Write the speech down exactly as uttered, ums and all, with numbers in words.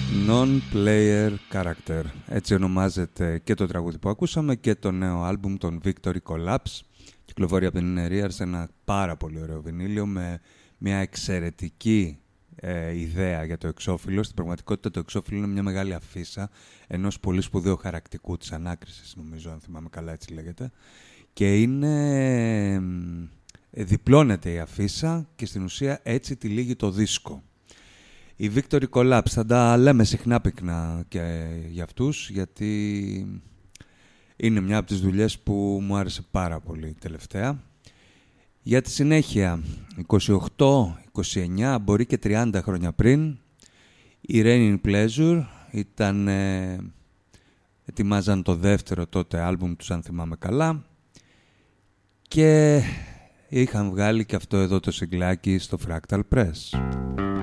Non-Player Character. Έτσι ονομάζεται και το τραγούδι που ακούσαμε και το νέο άλμπουμ των Victory Collapse. Κυκλοφορεί από την Rears σε ένα πάρα πολύ ωραίο βινίλιο με μια εξαιρετική ε, ιδέα για το εξώφυλλο. Στην πραγματικότητα το εξώφυλλο είναι μια μεγάλη αφίσα ενός πολύ σπουδαίου χαρακτικού της ανάκρισης, νομίζω, αν θυμάμαι καλά έτσι λέγεται. Και είναι... Ε, διπλώνεται η αφίσα και στην ουσία έτσι τυλίγει το δίσκο. Η Victory Collapse θα τα λέμε συχνά πυκνά και για αυτούς, γιατί είναι μια από τις δουλειές που μου άρεσε πάρα πολύ τελευταία. Για τη συνέχεια, είκοσι οκτώ, είκοσι εννιά, μπορεί και τριάντα χρόνια πριν, η Raining Pleasure ήταν, ε, ετοιμάζαν το δεύτερο τότε άλμπουμ τους, αν θυμάμαι καλά, και είχαν βγάλει και αυτό εδώ το συγκλάκι στο Fractal Press.